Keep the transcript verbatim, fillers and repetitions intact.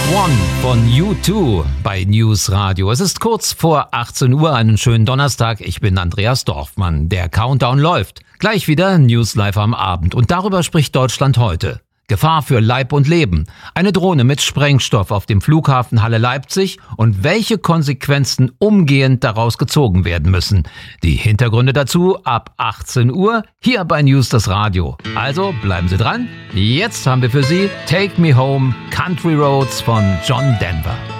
One von U zwei bei News Radio. Es ist kurz vor achtzehn Uhr, einen schönen Donnerstag. Ich bin Andreas Dorfmann. Der Countdown läuft. Gleich wieder News Live am Abend. Und darüber spricht Deutschland heute. Gefahr für Leib und Leben. Eine Drohne mit Sprengstoff auf dem Flughafen Halle-Leipzig und welche Konsequenzen umgehend daraus gezogen werden müssen. Die Hintergründe dazu ab achtzehn Uhr hier bei News das Radio. Also bleiben Sie dran. Jetzt haben wir für Sie Take Me Home, Country Roads von John Denver.